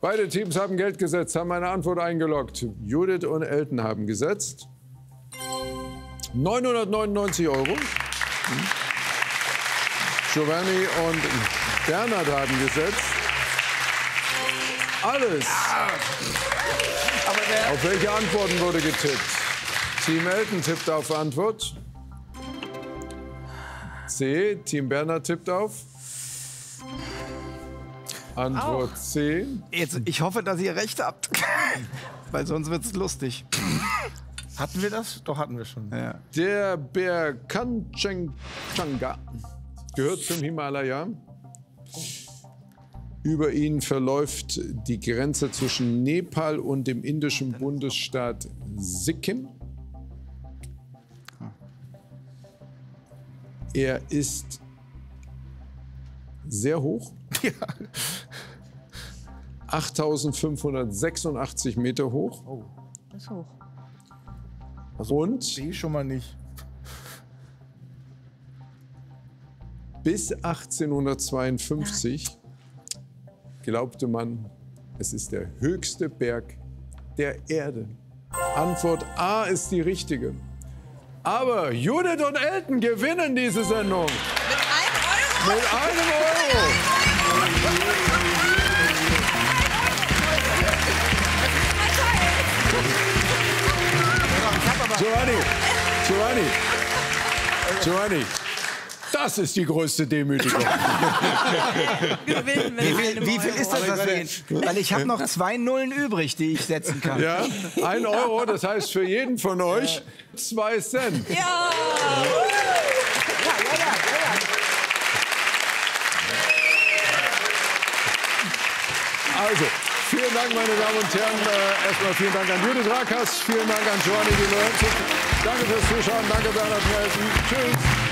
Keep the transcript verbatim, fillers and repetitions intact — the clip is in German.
Beide Teams haben Geld gesetzt, haben eine Antwort eingeloggt. Judith und Elton haben gesetzt. neunhundertneunundneunzig Euro. Giovanni und Bernhard haben gesetzt. Alles. Aber der Auf welche Antworten wurde getippt? Team Elton tippt auf Antwort C. Team Bernhard tippt auf Antwort Auch. C. Jetzt, ich hoffe, dass ihr recht habt. Weil sonst wird es lustig. Hatten wir das? Doch, hatten wir schon. Ja. Der Bär Kanchenjunga gehört zum Himalaya. Über ihn verläuft die Grenze zwischen Nepal und dem indischen Bundesstaat Sikkim. Er ist sehr hoch. Ja. achttausendfünfhundertsechsundachtzig Meter hoch. Oh. Das ist hoch. Und Sehe ich schon mal nicht. bis achtzehnhundertzweiundfünfzig glaubte man, es ist der höchste Berg der Erde. Antwort A ist die richtige. Aber Judith und Elton gewinnen diese Sendung. Mit einem Euro? Mit einem Euro. Giovanni, Giovanni, Giovanni, das ist die größte Demütigung. Gewinnen mit Wie viel, einem wie viel Euro. ist das, was wir jetzt? Weil ich habe noch zwei Nullen übrig, die ich setzen kann. Ja, ein Euro, das heißt für jeden von euch zwei Cent. Ja! Also, vielen Dank, meine Damen und Herren. Äh, erstmal vielen Dank an Judith Rakers, vielen Dank an Giovanni Di Lorenzo. Danke fürs Zuschauen, danke Bernhard Nelson. Tschüss.